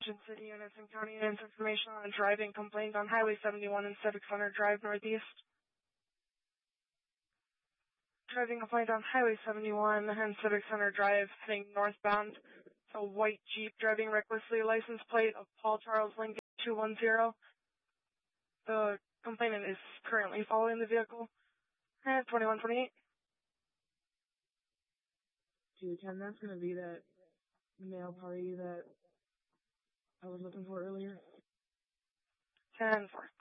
City units and county units information on a driving complaint on Highway 71 and Civic Center Drive Northeast. Driving complaint on Highway 71 and Civic Center Drive heading northbound. It's a white Jeep driving recklessly, license plate of Paul Charles Lincoln 210. The complainant is currently following the vehicle. 2128. 210, that's going to be that male party that I was looking for earlier. 10-4.